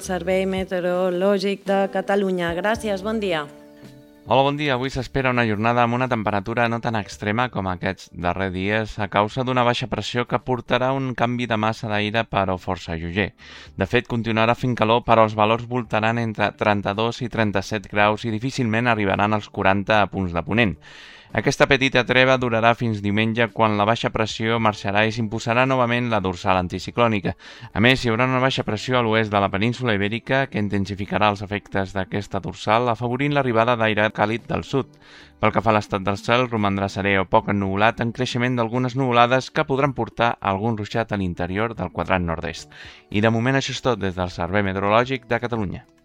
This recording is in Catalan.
Servei Meteorològic de Catalunya. Gràcies, bon dia. Hola, bon dia. Avui s'espera una jornada amb una temperatura no tan extrema com aquests darrers dies a causa d'una baixa pressió que portarà un canvi de massa d'aire però força lleuger. De fet, continuarà fent calor però els valors voltaran entre 32 i 37 graus i difícilment arribaran als 40 a punts de ponent. Aquesta petita treva durarà fins diumenge quan la baixa pressió marxarà i s'imposarà novament la dorsal anticiclònica. A més, hi haurà una baixa pressió a l'oest de la península Ibèrica que intensificarà els efectes d'aquesta dorsal afavorint l'arribada d'aire càlid del sud. Pel que fa a l'estat del cel, romandrà serè o poc ennuvolat en creixement d'algunes nuvolades que podran portar algun ruixat a l'interior del quadrant nord-est. I de moment això és tot des del Servei Meteorològic de Catalunya.